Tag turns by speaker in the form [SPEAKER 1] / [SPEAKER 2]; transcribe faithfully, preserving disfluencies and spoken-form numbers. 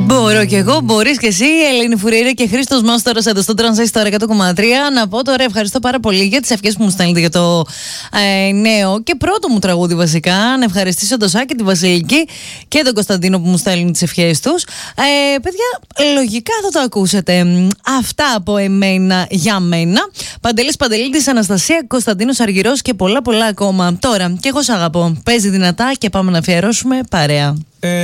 [SPEAKER 1] Μπορώ κι εγώ, μπορείς κι εσύ. Ελένη Φουρέιρα και Χρήστος Μάστορας εδώ στο Τρανζίστορ εκατό κόμμα τρία. Να πω τώρα ευχαριστώ πάρα πολύ για τις ευχές που μου στέλνετε για το ε, νέο και πρώτο μου τραγούδι βασικά. Να ευχαριστήσω τον Σάκη, τη Βασιλική και τον Κωνσταντίνο που μου στέλνουν τις ευχές τους. Ε, παιδιά, λογικά θα το ακούσετε. Αυτά από εμένα για μένα. Παντελής Παντελίδης, Αναστασία, Κωνσταντίνος Αργυρός και πολλά πολλά ακόμα. Τώρα, και εγώ σ' αγαπώ. Παίζει δυνατά και πάμε να αφιερώσουμε παρέα.